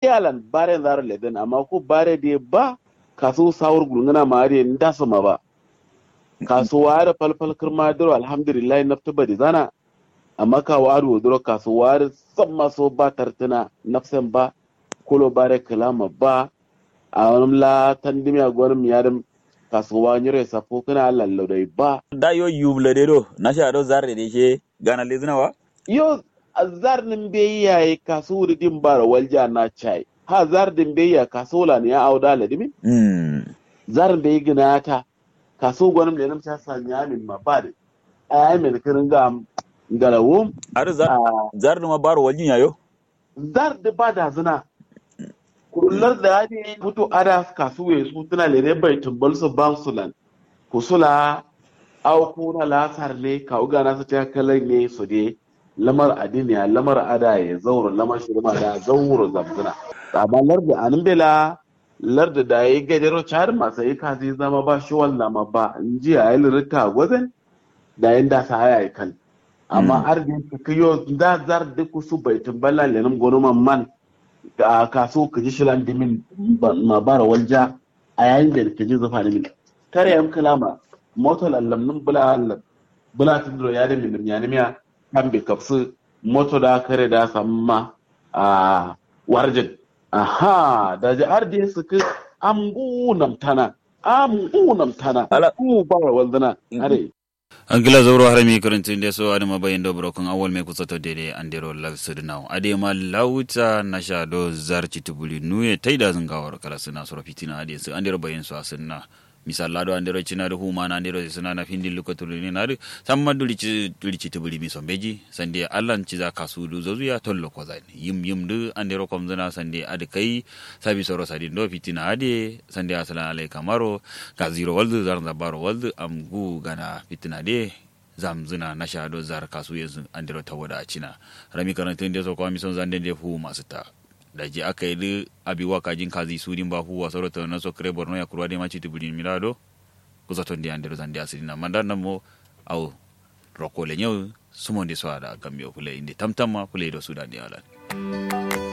alan bare zar leden amma ko bare de ba kaso sawur gulngana ma are nda sama ba kaso ware falfal kirma diro alhamdulillah nafta badi zana amma ka waru diro kaso ware samma so ba tartana nafsan ba kolo bare kalama ba a wani la tandimi a gwanin yadim kasuwa nyere safo kana lallo dai ba da yo yuble de do na sha do zarre de she gana lezina wa yo azar nin be yayi kasu din bara walja na chai ha zar din be ya kasola ne ya auda ladimi zar be gina ta kaso gwanin da nan sa sanya min ma ba da ai men kirin ga galawo ar zar ma baro waljin yayo zar da ba da zina kullar da ya fito ada kasuwe su tana lere bai tumbal su bansulan kusula au kuna lasar ne ka ugana su ta kalan ne su de lamar adiniya lamar ada ya zauro lamar shirma da zauro zamzuna amma larda anin bela larda da ya gajero char masa yi kazi zama ba shi wallah ma ba in ji a yi lirika gwazan da yin da sa haya kan amma arziki kiyo da zar duk su bai tumbala lenin gonuman man a kaso ka ji shilan dimin ma bara walja a yayin da ka ji zafa dimin tare yam kalama moto lallam nun bula tudro ya da min ya nimiya kan bi kafsu moto da kare da samma a warjin aha da ji ardi su ka amgunam tana ala ku bara waldana are angila zauro harami karantin da so adama bayin da brokon awal mai kusa to dede andero lal sudnaw adema lauta nasha do zarci tubuli nuye taida zangawar kala suna sura fitina ade su andero bayin su asunna misal lado andero cina da huma na andero suna na findin lukatul ne na samma dulici tubuli mi sombeji sande allan ci za kasu du zozuya tollo ko zai yim du andero kom zana sande ade kai sabi soro sadi do fitina ade sande assalamu alaikum maro ka zero waldu zarna baro waldu am gu gana fitina de zamzuna na shado zar kasu yanzu andero tawoda a cina rami karantun da so kwa mi son zande de fu masu ta da je aka yi abiwa kajin kazi sudin ba huwa sarauta na so kare borno ya kurwa de maci tubulin milado kusa ton di andero zande asirina mandan mo au rokole nyau sumonde so ada gambio kule inde tamtamma kule do sudan di alan